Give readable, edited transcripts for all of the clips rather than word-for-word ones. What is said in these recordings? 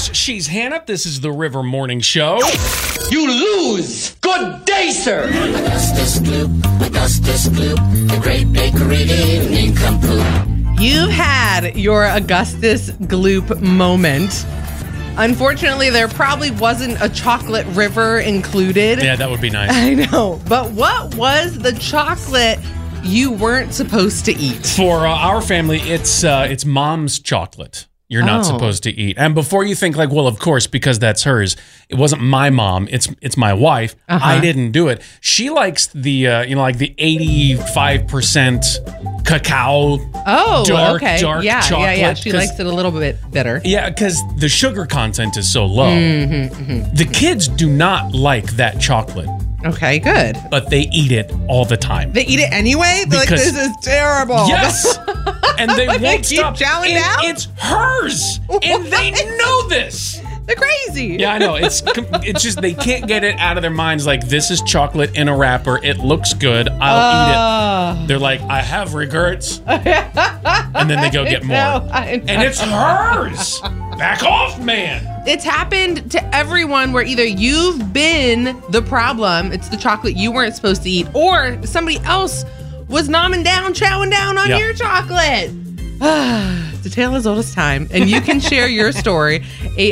Josh. She's Hannah. This is the River Morning Show. You lose. Good day, sir. Augustus Gloop, the great bakery nincompoop. You've had your Augustus Gloop moment. Unfortunately, there probably wasn't a chocolate river included. Yeah, that would be nice. I know. But what was the chocolate you weren't supposed to eat? For our family, it's mom's chocolate. You're not supposed to eat. And before you think like, well, of course, because that's hers. It wasn't my mom. It's my wife. I didn't do it. She likes the like the 85% cacao. Oh, dark chocolate. Yeah. She likes it a little bit bitter. Yeah, because the sugar content is so low. The kids do not like that chocolate. Okay, good. But they eat it all the time. They eat it anyway? They're like, this is terrible. Yes. And they won't keep stop. chowing down? It's hers. And they know this. They're crazy. Yeah, I know. It's just they can't get it out of their minds. Like, this is chocolate in a wrapper. It looks good. I'll eat it. They're like, I have regrets. And then they go get more. And it's hers. Back off, man. It's happened to everyone where either you've been the problem, it's the chocolate you weren't supposed to eat, or somebody else was chowing down on your chocolate. It's a tale as old as time. And you can share your story,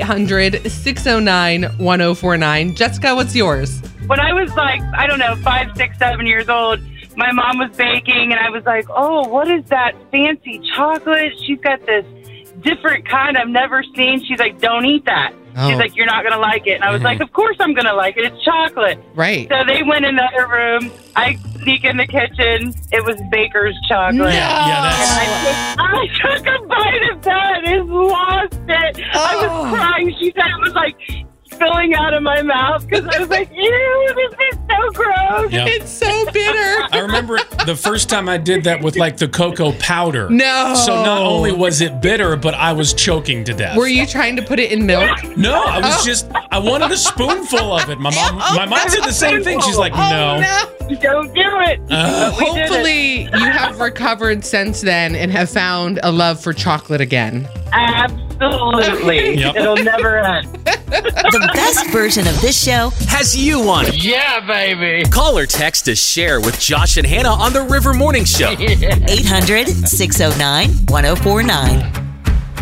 800-609-1049. Jessica, what's yours? When I was like, 5, 6, 7 years old, my mom was baking, and I was like, oh, what is that fancy chocolate? She's got this different kind I've never seen. She's like, don't eat that. She's like, you're not going to like it. And I was like, of course I'm going to like it. It's chocolate. Right. So they went in the other room. I sneak in the kitchen. It was Baker's chocolate. No. I took a bite of that and lost it. I was crying. She said it was like spilling out of my mouth because I was like, ew, this is so gross. Yep. It's so bitter. I remember the first time I did that with like the cocoa powder. No. So not only was it bitter, but I was choking to death. Were you trying to put it in milk? No, I was I wanted a spoonful of it. My mom said the same thing. She's like, no. Don't do it. Hopefully you have recovered since then and have found a love for chocolate again. Absolutely. Yep. It'll never end. The best version of this show Has you on it. Yeah, baby. Call or text to share with Josh and Hannah on the River Morning Show. 800-609-1049.